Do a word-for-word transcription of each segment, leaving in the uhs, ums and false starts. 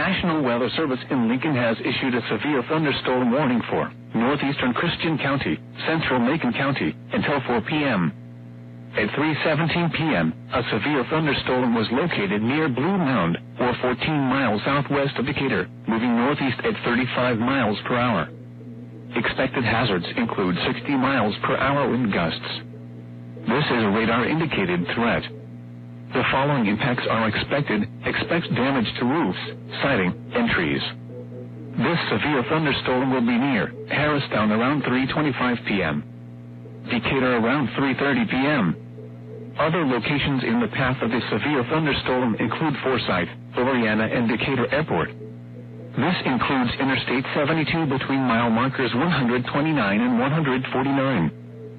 National Weather Service in Lincoln has issued a severe thunderstorm warning for northeastern Christian County, central Macon County, until four p.m. At three seventeen p.m., a severe thunderstorm was located near Blue Mound, or fourteen miles southwest of Decatur, moving northeast at thirty-five miles per hour. Expected hazards include sixty miles per hour wind gusts. This is a radar-indicated threat. The following impacts are expected. Expect damage to roofs, siding, and trees. This severe thunderstorm will be near Harristown around three twenty-five p.m. Decatur around three thirty p.m. Other locations in the path of the severe thunderstorm include Forsyth, Oriana, and Decatur Airport. This includes Interstate seventy-two between mile markers one hundred twenty-nine and one hundred forty-nine.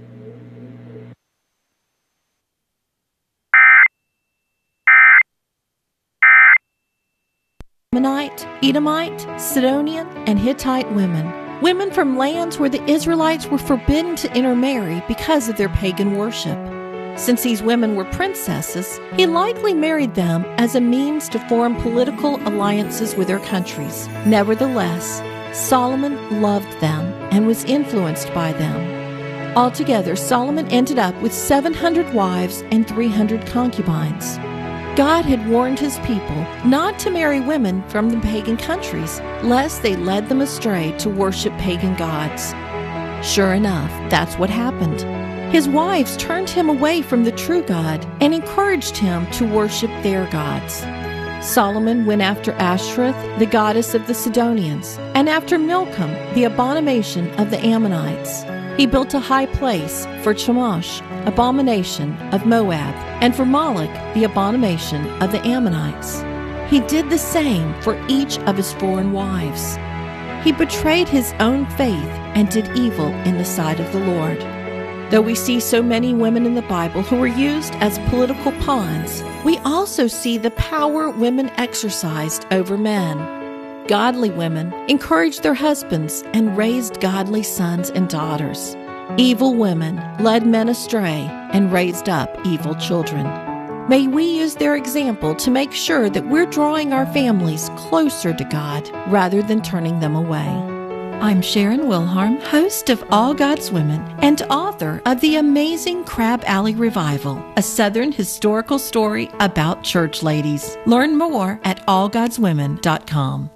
Ammonite, Edomite, Sidonian, and Hittite women. Women from lands where the Israelites were forbidden to intermarry because of their pagan worship. Since these women were princesses, he likely married them as a means to form political alliances with their countries. Nevertheless, Solomon loved them and was influenced by them. Altogether, Solomon ended up with seven hundred wives and three hundred concubines. God had warned his people not to marry women from the pagan countries, lest they led them astray to worship pagan gods. Sure enough, that's what happened. His wives turned him away from the true God and encouraged him to worship their gods. Solomon went after Ashtoreth, the goddess of the Sidonians, and after Milcom, the abomination of the Ammonites. He built a high place for Chemosh, abomination of Moab, and for Moloch, the abomination of the Ammonites. He did the same for each of his foreign wives. He betrayed his own faith and did evil in the sight of the Lord. Though we see so many women in the Bible who were used as political pawns, we also see the power women exercised over men. Godly women encouraged their husbands and raised godly sons and daughters. Evil women led men astray and raised up evil children. May we use their example to make sure that we're drawing our families closer to God rather than turning them away. I'm Sharon Wilharm, host of All God's Women and author of The Amazing Crab Alley Revival, a Southern historical story about church ladies. Learn more at all gods women dot com.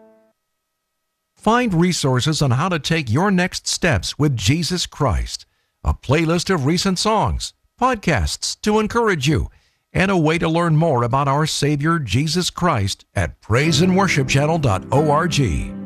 Find resources on how to take your next steps with Jesus Christ, a playlist of recent songs, podcasts to encourage you, and a way to learn more about our Savior Jesus Christ at praise and worship channel dot org.